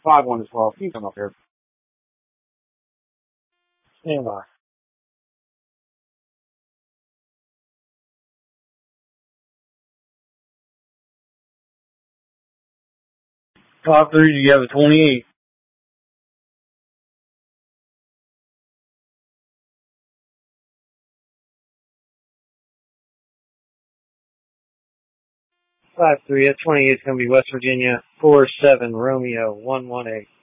5-1 as well. Keep them up here. Stand by. 5-3, do you have a 28? Five three. That 28 is going to be West Virginia 47 Romeo 118.